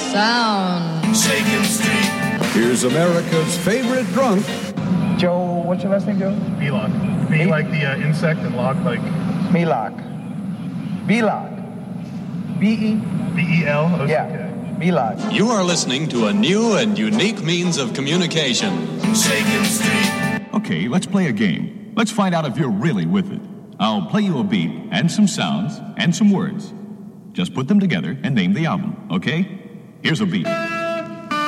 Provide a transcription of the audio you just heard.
sound. Shakin' Street. Here's America's favorite drunk. Joe, what's your last name, Joe? Belok. B like the insect and lock like... Belok. Belok. B-E? B-E-L? Yeah, Belok. You are listening to a new and unique means of communication. Shakin' Street. Okay, let's play a game. Let's find out if you're really with it. I'll play you a beat and some sounds and some words. Just put them together and name the album, okay? Here's a beat.